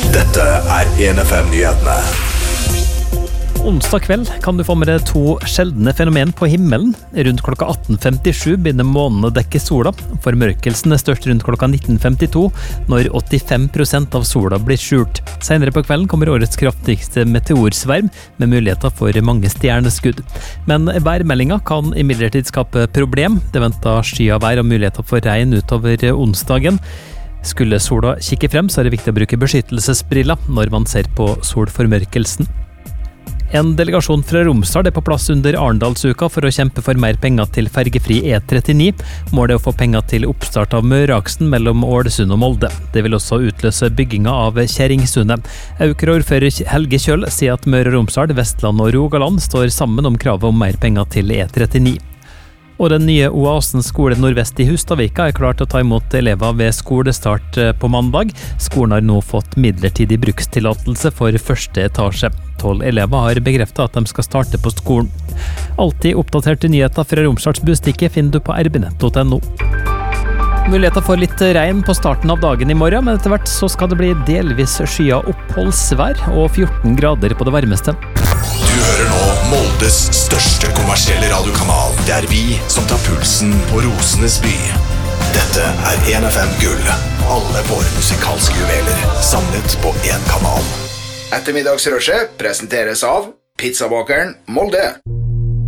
Dette 1FM-nyhetene. Onsdag kveld kan du få med deg to sjeldne fenomen på himmelen. Rundt klokka 18.57 begynner månen å dekke sola. Formørkelsen er størst rundt klokka 19.52, når 85% av sola blir skjult. Senere på kvelden kommer årets kraftigste meteorsverm, med muligheter for mange stjerneskudd. Men værmeldinga kan imidlertid skape problem. Det venter skyet vær og muligheter for regn utover onsdagen. Skulle sola kikke frem, så er det viktig å bruke beskyttelsesbriller når man ser på solformørkelsen. En delegasjon fra Romsdal er på plass under Arendalsuka for å kjempe for mer penger til fergefri E39. Målet er å få penger til oppstart av Møreaksen mellom Ålesund og Molde. Det vil også utløse bygginga av Kjerringsundet. Auker-ordfører Helge Kjøll sier at Møre og Romsdal, Vestland og Rogaland står sammen om kravet om mer penger til E39. Og den nye Oasen skole nordvest i Hustadvika er klar til å ta imot elever ved skolestart på mandag. Skolen har nå fått midlertidig brukstillatelse for første etasje. 12 elever har bekreftet at de skal starte på skolen. Alltid oppdaterte nyheter fra Romsdals Bustikke finner du på rbnett.no. Muligheter for litt regn på starten av dagen i morgen, men etter hvert så skal det bli delvis skyet oppholdsvær og 14 grader på det varmeste. Du hører nå Moldes største kommersielle radiokanal. Det er vi som tar pulsen på Rosenes by. Dette er 1FM Gull. Alle våre musikalske juveler samlet på en kanal. Ettermiddagsrushet presenteres av Pizzabakeren Molde.